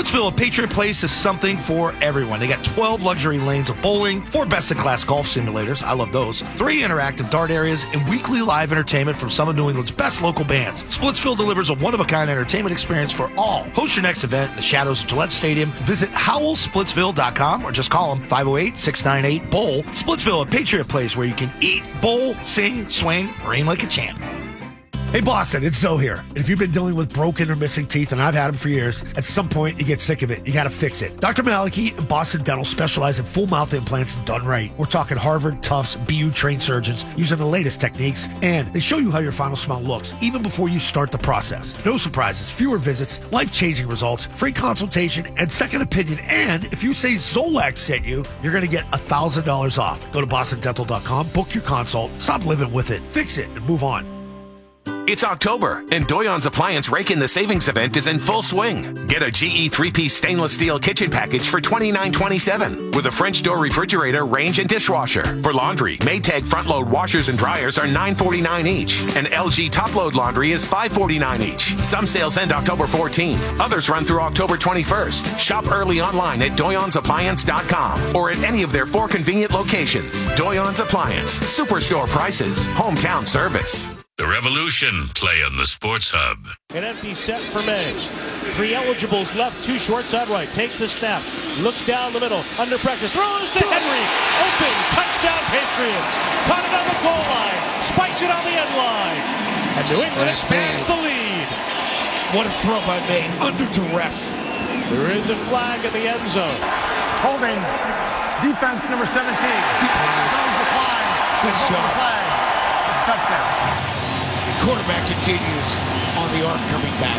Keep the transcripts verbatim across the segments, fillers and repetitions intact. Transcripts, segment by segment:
Splitsville at Patriot Place is something for everyone. They got twelve luxury lanes of bowling, four best-in-class golf simulators, I love those, three interactive dart areas, and weekly live entertainment from some of New England's best local bands. Splitsville delivers a one-of-a-kind entertainment experience for all. Host your next event in the shadows of Gillette Stadium. Visit howl splitsville dot com or just call them five oh eight, six nine eight, B O W L. Splitsville at Patriot Place, where you can eat, bowl, sing, swing, reign like a champ. Hey Boston, it's Zoe here. And if you've been dealing with broken or missing teeth, and I've had them for years, at some point you get sick of it. You got to fix it. Doctor Maliki and Boston Dental specialize in full mouth implants done right. We're talking Harvard, Tufts, B U trained surgeons using the latest techniques, and they show you how your final smile looks even before you start the process. No surprises, fewer visits, life-changing results, free consultation, and second opinion. And if you say Zolax sent you, you're going to get one thousand dollars off. Go to boston dental dot com, book your consult, stop living with it, fix it, and move on. It's October, and Doyon's Appliance Rake in the Savings event is in full swing. Get a G E three-piece stainless steel kitchen package for twenty-nine twenty-seven with a French door refrigerator, range, and dishwasher. For laundry, Maytag front-load washers and dryers are nine forty-nine each, and L G top-load laundry is five forty-nine each. Some sales end October fourteenth. Others run through October twenty-first. Shop early online at doyons appliance dot com or at any of their four convenient locations. Doyon's Appliance. Superstore prices. Hometown service. The Revolution play on the Sports Hub. An empty set for May. Three eligibles left, two short side right. Takes the snap, looks down the middle, under pressure, throws to Henry. Open, touchdown Patriots. Caught it on the goal line, spikes it on the end line. And New England expands the lead. What a throw by May, under duress. There is a flag in the end zone. Holding, defense number seventeen. Throws the flag. Good shot. Touchdown. Quarterback continues on the arc coming back.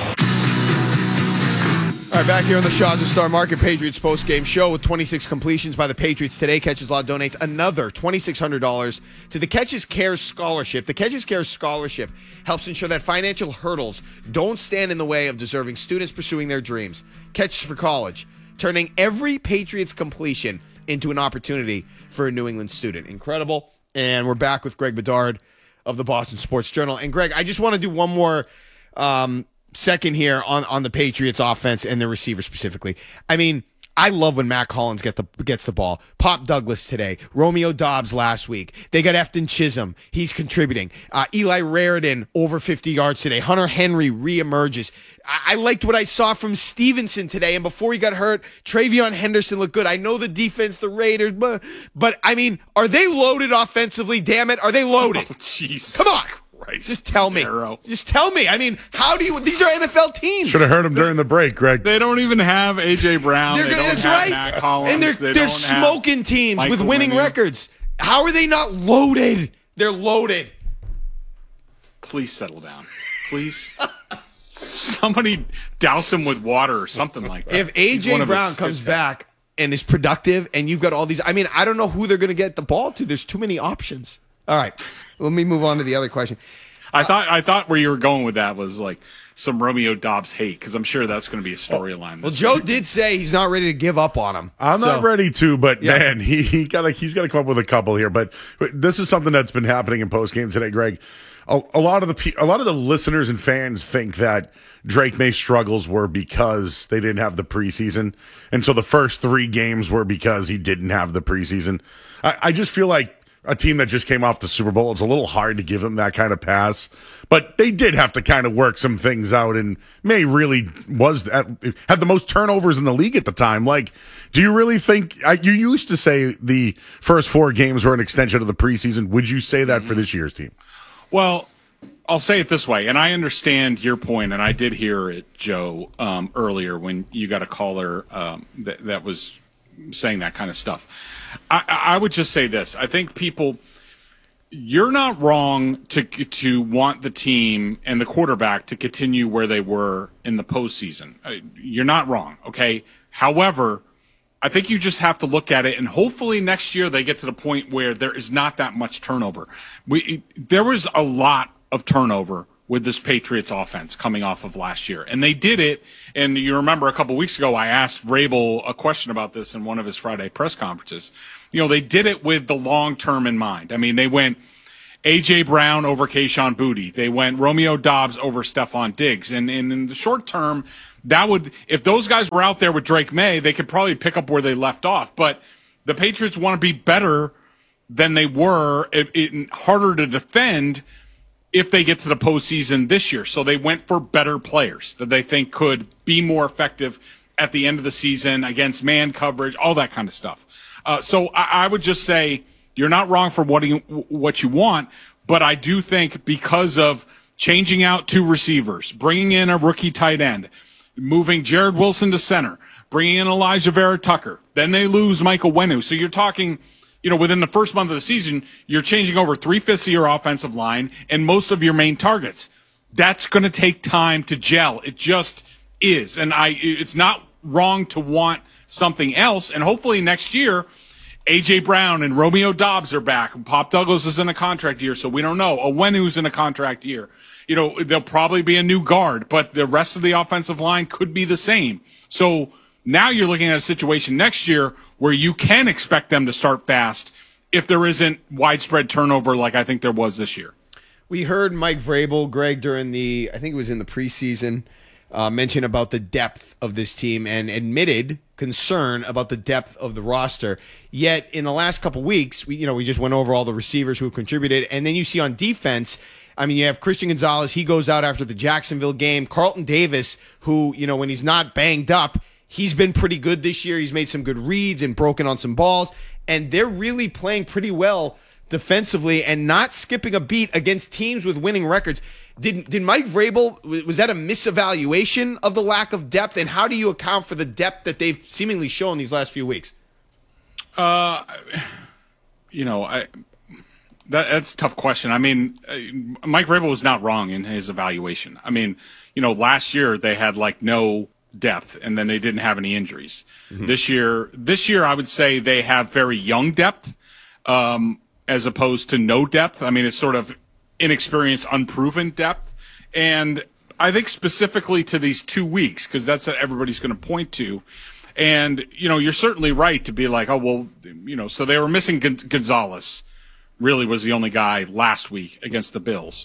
All right, back here on the Shaw's and Star Market Patriots post-game show with twenty-six completions by the Patriots today. Catches Law donates another twenty-six hundred dollars to the Catches Care Scholarship. The Catches Care Scholarship helps ensure that financial hurdles don't stand in the way of deserving students pursuing their dreams. Catches for College, turning every Patriots completion into an opportunity for a New England student. Incredible. And we're back with Greg Bedard of the Boston Sports Journal. And Greg, I just want to do one more um, second here on, on the Patriots offense and the receiver specifically. I mean, I love when Matt Collins get the gets the ball. Pop Douglas today. Romeo Doubs last week. They got Efton Chisholm. He's contributing. Uh, Eli Raridan over fifty yards today. Hunter Henry reemerges. I-, I liked what I saw from Stevenson today. And before he got hurt, Travion Henderson looked good. I know the defense, the Raiders, but, but I mean, are they loaded offensively? Damn it. Are they loaded? Oh, jeez. Come on. Christ. Just tell me. Darrow. Just tell me. I mean, how do you? These are N F L teams. Should have heard him during the break, Greg. They don't even have A J Brown. They're, they don't that's have right. Matt Collins. And they're they they're don't smoking teams Michael with winning Winning. records. How are they not loaded? They're loaded. Please settle down. Please. Somebody douse him with water or something like that. If A J Brown comes back and is productive, and you've got all these, I mean, I don't know who they're going to get the ball to. There's too many options. All right, let me move on to the other question. I thought I thought where you were going with that was like some Romeo Doubs hate, because I'm sure that's going to be a storyline. Well, Joe did say he's not ready to give up on him. I'm so. not ready to, but Yeah. man, he, he gotta he's got to come up with a couple here. But this is something that's been happening in post game today, Greg. A, a lot of the pe- a lot of the listeners and fans think that Drake May's struggles were because they didn't have the preseason, and so the first three games were because he didn't have the preseason. I, I just feel like a team that just came off the Super Bowl, it's a little hard to give them that kind of pass. But they did have to kind of work some things out, and May really was at, had the most turnovers in the league at the time. Like, do you really think I, you used to say the first four games were an extension of the preseason? Would you say that for this year's team? Well, I'll say it this way, and I understand your point, and I did hear it, Joe, um, earlier when you got a caller um, that, that was saying that kind of stuff. I, I would just say this. I think people, you're not wrong to to want the team and the quarterback to continue where they were in the postseason. You're not wrong, okay? However, I think you just have to look at it, and hopefully next year they get to the point where there is not that much turnover. We There was a lot of turnover with this Patriots offense coming off of last year. And they did it, and you remember a couple weeks ago I asked Vrabel a question about this in one of his Friday press conferences. You know, they did it with the long term in mind. I mean, they went A J Brown over Kayshon Boutte. They went Romeo Doubs over Stephon Diggs. And, and in the short term, that would, if those guys were out there with Drake May, they could probably pick up where they left off. But the Patriots want to be better than they were, it, it, harder to defend if they get to the postseason this year. So they went for better players that they think could be more effective at the end of the season against man coverage, all that kind of stuff. Uh, so I, I would just say you're not wrong for what you, what you want, but I do think because of changing out two receivers, bringing in a rookie tight end, moving Jared Wilson to center, bringing in Elijah Vera Tucker, then they lose Michael Wenu. So you're talking, you know, within the first month of the season, you're changing over three-fifths of your offensive line and most of your main targets. That's going to take time to gel. It just is. And I, it's not wrong to want something else. And hopefully next year, A J Brown and Romeo Doubs are back. Pop Douglas is in a contract year, so we don't know. Owenu's in a contract year. You know, there'll probably be a new guard, but the rest of the offensive line could be the same. So now you're looking at a situation next year where you can expect them to start fast if there isn't widespread turnover like I think there was this year. We heard Mike Vrabel, Greg, during the, I think it was in the preseason, uh, mention about the depth of this team and admitted concern about the depth of the roster. Yet in the last couple weeks, we, you know, we just went over all the receivers who have contributed, and then you see on defense, I mean, you have Christian Gonzalez. He goes out after the Jacksonville game. Carlton Davis, who, you know, when he's not banged up, he's been pretty good this year. He's made some good reads and broken on some balls, and they're really playing pretty well defensively and not skipping a beat against teams with winning records. Did did Mike Vrabel, was that a misevaluation of the lack of depth, and how do you account for the depth that they've seemingly shown these last few weeks? Uh, you know, I that, that's a tough question. I mean, Mike Vrabel was not wrong in his evaluation. I mean, you know, last year they had like no depth, and then they didn't have any injuries. Mm-hmm. This year, this year I would say they have very young depth, um, as opposed to no depth. I mean, it's sort of inexperienced, unproven depth. And I think specifically to these two weeks, because that's what everybody's going to point to. And, you know, you're certainly right to be like, oh, well, you know, so they were missing Gonzalez, really was the only guy last week against the Bills.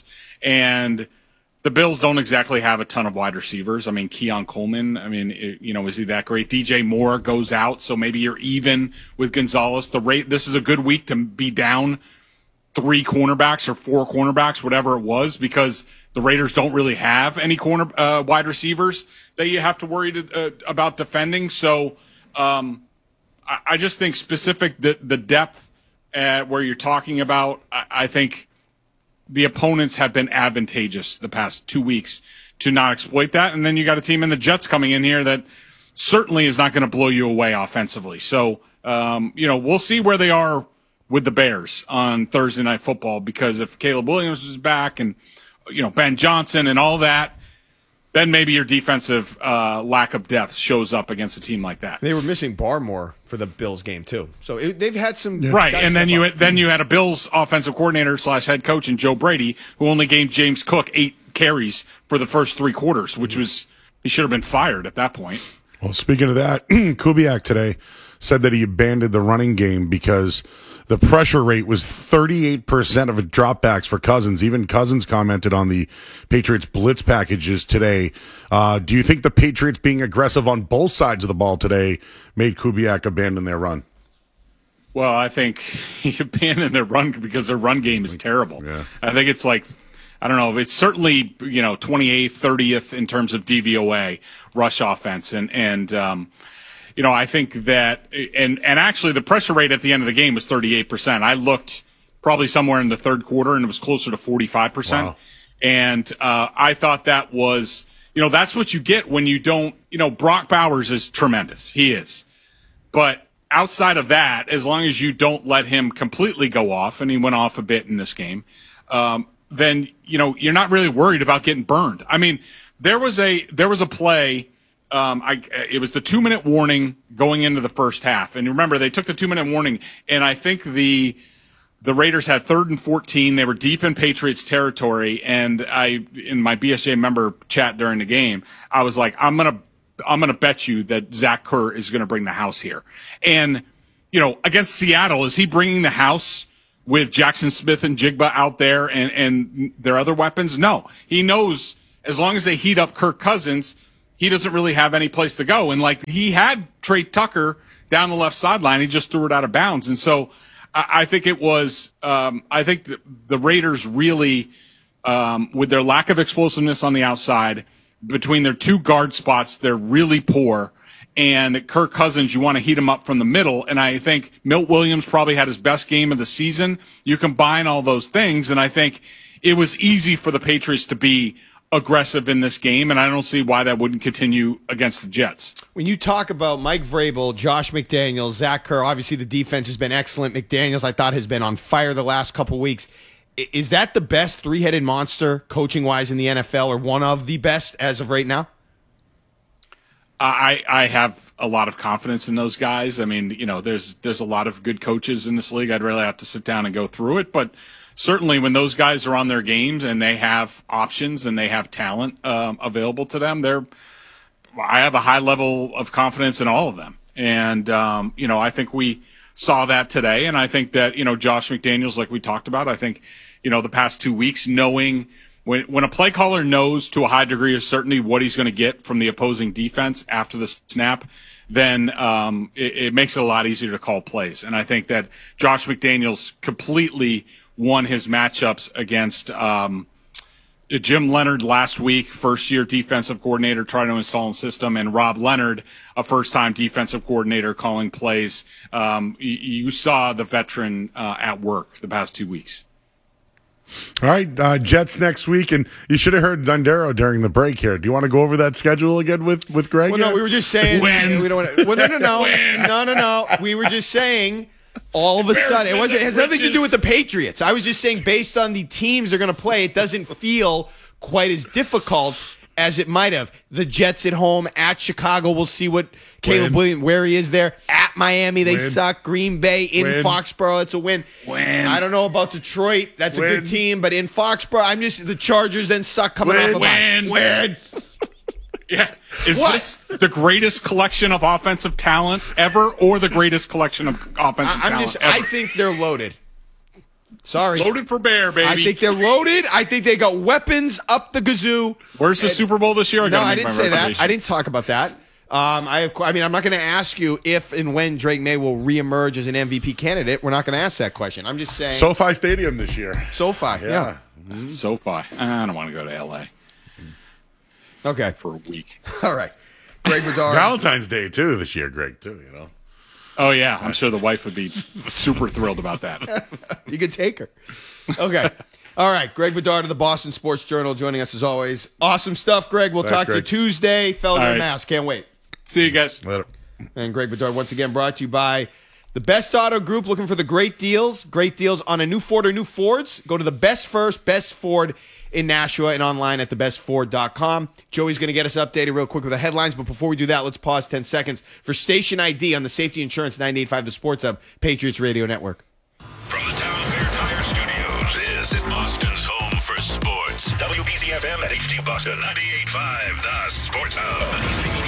And the Bills don't exactly have a ton of wide receivers. I mean, Keon Coleman, I mean, it, you know, is he that great? D J Moore goes out, so maybe you're even with Gonzalez. The rate, this is a good week to be down three cornerbacks or four cornerbacks, whatever it was, because the Raiders don't really have any corner uh, wide receivers that you have to worry to, uh, about defending. So um, I, I just think specific the, the depth at where you're talking about, I, I think the opponents have been advantageous the past two weeks to not exploit that. And then you got a team in the Jets coming in here that certainly is not going to blow you away offensively. So, um, you know, we'll see where they are with the Bears on Thursday Night Football, because if Caleb Williams is back and, you know, Ben Johnson and all that, then maybe your defensive uh, lack of depth shows up against a team like that. They were missing Barmore for the Bills game too, so it, they've had some yeah. right. And then you had, then you had a Bills offensive coordinator slash head coach in Joe Brady, who only gave James Cook eight carries for the first three quarters, which was he should have been fired at that point. Well, speaking of that, Kubiak today said that he abandoned the running game because the pressure rate was thirty-eight percent of dropbacks for Cousins. Even Cousins commented on the Patriots blitz packages today. Uh, do you think the Patriots being aggressive on both sides of the ball today made Kubiak abandon their run? Well, I think he abandoned their run because their run game is terrible. Yeah. I think it's like, I don't know, it's certainly, you know, twenty-eighth, thirtieth in terms of D V O A, rush offense. And, and, um, you know, I think that, and, and actually the pressure rate at the end of the game was thirty-eight percent. I looked probably somewhere in the third quarter and it was closer to forty-five percent. Wow. And, uh, I thought that was, you know, that's what you get when you don't, you know, Brock Bowers is tremendous. He is. But outside of that, as long as you don't let him completely go off, and he went off a bit in this game, um, then, you know, you're not really worried about getting burned. I mean, there was a, there was a play, Um, I, it was the two minute warning going into the first half. And remember, they took the two minute warning, and I think the, the Raiders had third and fourteen. They were deep in Patriots territory. And I, in my B S J member chat during the game, I was like, I'm going to, I'm going to bet you that Zach Kerr is going to bring the house here. And, you know, against Seattle, is he bringing the house with Jackson Smith and Jigba out there and, and their other weapons? No, he knows as long as they heat up Kirk Cousins, he doesn't really have any place to go. And like he had Trey Tucker down the left sideline, he just threw it out of bounds. And so I, I think it was, um, I think the, the Raiders really, um, with their lack of explosiveness on the outside, between their two guard spots, they're really poor. And Kirk Cousins, you want to heat him up from the middle. And I think Milt Williams probably had his best game of the season. You combine all those things, and I think it was easy for the Patriots to be aggressive in this game, and I don't see why that wouldn't continue against the Jets. When you talk about Mike Vrabel, Josh McDaniels, Zach Kerr, obviously the defense has been excellent. McDaniels, I thought, has been on fire the last couple weeks. Is that the best three-headed monster coaching-wise in the N F L, or one of the best as of right now? I, I have a lot of confidence in those guys. I mean, you know, there's there's a lot of good coaches in this league. I'd really have to sit down and go through it. But certainly when those guys are on their games and they have options and they have talent um, available to them, they're I have a high level of confidence in all of them. And, um, you know, I think we saw that today. And I think that, you know, Josh McDaniels, like we talked about, I think, you know, the past two weeks, knowing – When when a play caller knows to a high degree of certainty what he's going to get from the opposing defense after the snap, then um, it, it makes it a lot easier to call plays. And I think that Josh McDaniels completely won his matchups against um, Jim Leonard last week, first-year defensive coordinator trying to install a system, and Rob Leonard, a first-time defensive coordinator calling plays. Um, you, you saw the veteran uh, at work the past two weeks. All right, uh, Jets next week, and you should have heard Dundero during the break here. Do you want to go over that schedule again with, with Greg? Well, no, we were just saying. When? We don't want to, well, no, no, no. no, no, no. We were just saying all of a sudden. It, wasn't, it has nothing to do with the Patriots. I was just saying based on the teams they're going to play, it doesn't feel quite as difficult as it might have. The Jets at home, at Chicago, we'll see what Caleb Win. Williams, where he is there. At Miami, they Win. suck. Green Bay, in Win. Foxborough, it's a win. Win. I don't know about Detroit. That's Win. a good team. But in Foxborough, I'm just, the Chargers then suck coming Win. off of bye. Win. Win. Yeah. Is What? this the greatest collection of offensive talent ever, or the greatest collection of offensive I, I'm talent just, ever? I think they're loaded. Sorry. Loaded for bear, baby. I think they're loaded. I think they got weapons up the gazoo. Where's the And- Super Bowl this year? I No, gotta I make didn't my say that. reservation. I didn't talk about that. Um, I, I mean, I'm not going to ask you if and when Drake May will reemerge as an M V P candidate. We're not going to ask that question. I'm just saying. SoFi Stadium this year. SoFi, yeah. Yeah. SoFi. I don't want to go to L A Okay. for a week. All right. Greg Bedard. Valentine's Day, too, this year, Greg, too, you know. Oh, yeah. I'm sure the wife would be super thrilled about that. You could take her. Okay. All right. Greg Bedard of the Boston Sports Journal joining us as always. Awesome stuff, Greg. We'll Thanks, talk Greg. to you Tuesday. Felder All right. and Mass. Can't wait. See you guys. Later. And Greg Bedard, once again, brought to you by the Best Auto Group, looking for the great deals. Great deals on a new Ford or new Fords. Go to the Best First, Best Ford in Nashua and online at the best ford dot com. Joey's going to get us updated real quick with the headlines, but before we do that, let's pause ten seconds for station I D on the Safety Insurance ninety-eight point five The Sports Hub, Patriots Radio Network. From the Town Fair Tire Studios, this is Boston's home for sports. W B Z F M at H D Boston, ninety-eight point five The Sports Hub.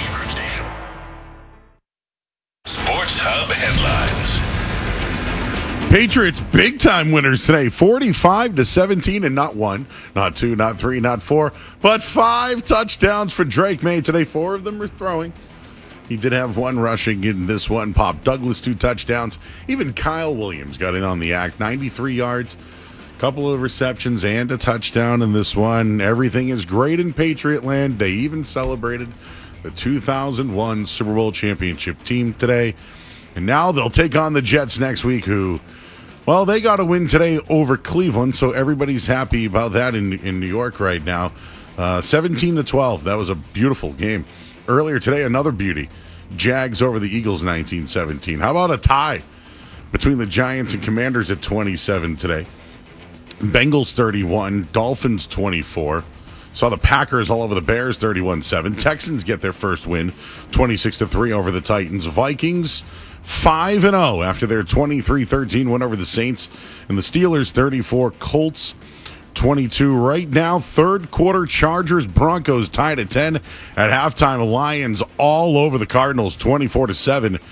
Sports Hub headlines. Patriots big time winners today, forty-five to seventeen, and not one, not two, not three, not four, but five touchdowns for Drake May today. Four of them were throwing. He did have one rushing in this one. Pop Douglas, two touchdowns. Even Kyle Williams got in on the act, ninety-three yards, couple of receptions, and a touchdown in this one. Everything is great in Patriot land. They even celebrated the two thousand one Super Bowl championship team today. And now they'll take on the Jets next week, who, well, they got a win today over Cleveland, so everybody's happy about that in, in New York right now. Uh, seventeen to twelve, that was a beautiful game. Earlier today, another beauty. Jags over the Eagles, nineteen seventeen. How about a tie between the Giants and Commanders at twenty-seven today? Bengals thirty-one, Dolphins twenty-four. Saw the Packers all over the Bears, thirty-one seven. Texans get their first win, twenty-six to three over the Titans. Vikings five and oh after their twenty-three thirteen win over the Saints. And the Steelers thirty-four, Colts twenty-two. Right now, third quarter, Chargers, Broncos tied at ten. At halftime, Lions all over the Cardinals, twenty-four to seven.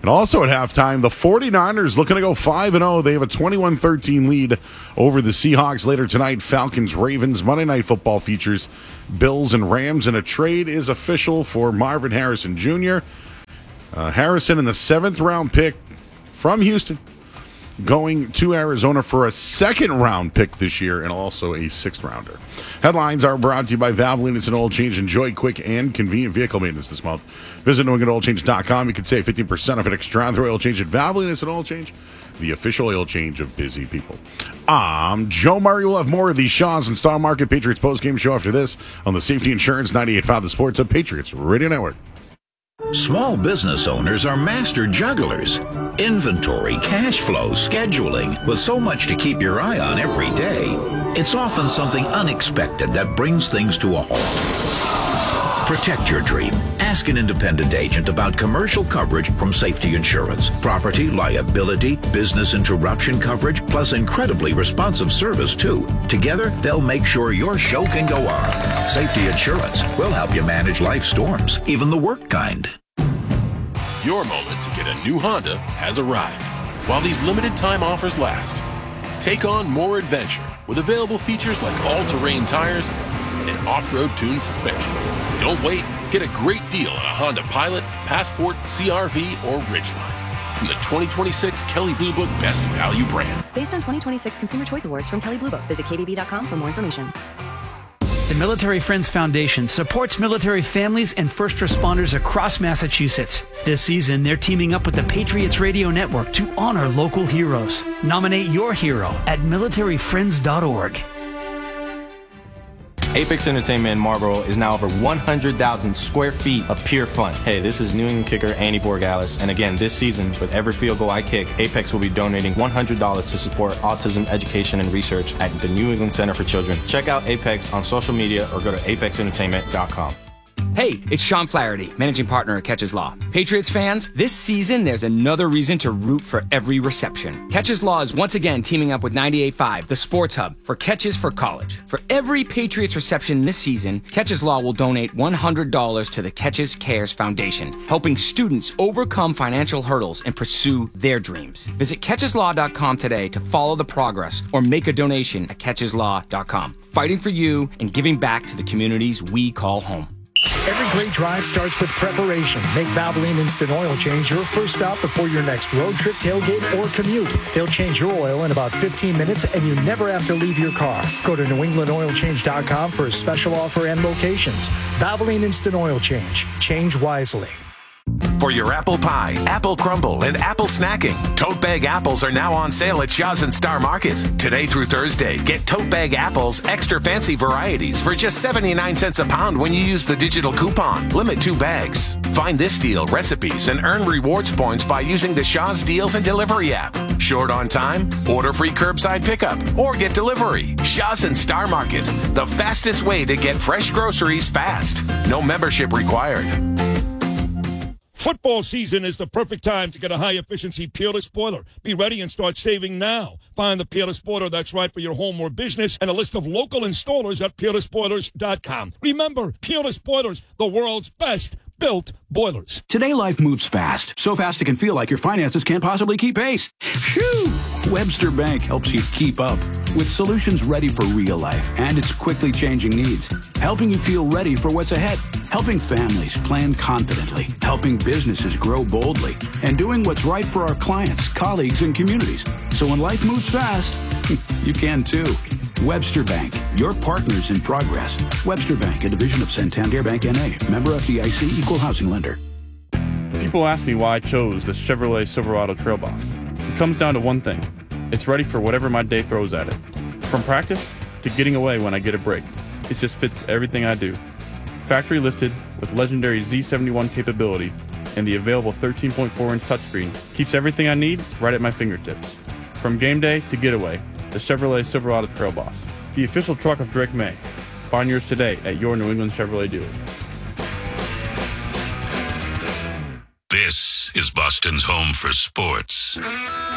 And also at halftime, the 49ers looking to go five and oh. They have a twenty-one thirteen lead over the Seahawks. Later tonight, Falcons, Ravens. Monday Night Football features Bills and Rams. And a trade is official for Marvin Harrison Junior Uh, Harrison in the seventh round pick from Houston, going to Arizona for a second round pick this year and also a sixth rounder. Headlines are brought to you by Valvoline. It's an oil change. Enjoy quick and convenient vehicle maintenance this month. Visit new england oil change dot com. You can save fifteen percent off an extra oil change at Valvoline. It's an oil change, the official oil change of busy people. I'm Joe Murray. We'll have more of the Shaw's and Star Market Patriots postgame show after this on the Safety Insurance ninety-eight point five The Sports of Patriots Radio Network. Small business owners are master jugglers. Inventory, cash flow, scheduling. With so much to keep your eye on every day, it's often something unexpected that brings things to a halt. Protect your dream. Ask an independent agent about commercial coverage from Safety Insurance. Property, liability, business interruption coverage, plus incredibly responsive service, too. Together, they'll make sure your show can go on. Safety Insurance will help you manage life's storms, even the work kind. Your moment to get a new Honda has arrived. While these limited time offers last, take on more adventure with available features like all-terrain tires and off-road tuned suspension. Don't wait. Get a great deal on a Honda Pilot, Passport, C R V, or Ridgeline from the twenty twenty-six Kelley Blue Book Best Value brand. Based on twenty twenty-six Consumer Choice Awards from Kelley Blue Book. Visit K B B dot com for more information. The Military Friends Foundation supports military families and first responders across Massachusetts. This season, they're teaming up with the Patriots Radio Network to honor local heroes. Nominate your hero at military friends dot org. Apex Entertainment in Marlboro is now over one hundred thousand square feet of pure fun. Hey, this is New England kicker Andy Borgalis, and again, this season, with every field goal I kick, Apex will be donating one hundred dollars to support autism education and research at the New England Center for Children. Check out Apex on social media or go to apex entertainment dot com. Hey, it's Sean Flaherty, managing partner at Catches Law. Patriots fans, this season there's another reason to root for every reception. Catches Law is once again teaming up with ninety-eight point five, the sports hub, for Catches for College. For every Patriots reception this season, Catches Law will donate one hundred dollars to the Catches Cares Foundation, helping students overcome financial hurdles and pursue their dreams. Visit catches law dot com today to follow the progress or make a donation at catches law dot com. Fighting for you and giving back to the communities we call home. Every great drive starts with preparation. Make Valvoline Instant Oil Change your first stop before your next road trip, tailgate, or commute. They'll change your oil in about fifteen minutes, and you never have to leave your car. Go to new england oil change dot com for a special offer and locations. Valvoline Instant Oil Change. Change wisely. For your apple pie, apple crumble, and apple snacking, tote bag apples are now on sale at Shaw's and Star Market. Today through Thursday, get tote bag apples, extra fancy varieties for just seventy-nine cents a pound when you use the digital coupon. Limit two bags. Find this deal, recipes, and earn rewards points by using the Shaw's Deals and Delivery app. Short on time? Order free curbside pickup or get delivery. Shaw's and Star Market, the fastest way to get fresh groceries fast. No membership required. Football season is the perfect time to get a high-efficiency Peerless boiler. Be ready and start saving now. Find the Peerless boiler that's right for your home or business and a list of local installers at peerless boilers dot com. Remember, Peerless Boilers, the world's best built boilers. Today, life moves fast. So fast it can feel like your finances can't possibly keep pace. Phew! Webster Bank helps you keep up with solutions ready for real life and its quickly changing needs. Helping you feel ready for what's ahead. Helping families plan confidently. Helping businesses grow boldly. And doing what's right for our clients, colleagues, and communities. So when life moves fast, you can too. Webster Bank, your partners in progress. Webster Bank, a division of Santander Bank N A. Member F D I C, equal housing lender. People ask me why I chose the Chevrolet Silverado Trail Boss. It comes down to one thing. It's ready for whatever my day throws at it. From practice to getting away when I get a break. It just fits everything I do. Factory lifted with legendary Z seventy-one capability and the available thirteen point four inch touchscreen keeps everything I need right at my fingertips. From game day to getaway, the Chevrolet Silverado Trail Boss, the official truck of Drake May. Find yours today at your New England Chevrolet dealer. This is Boston's home for sports.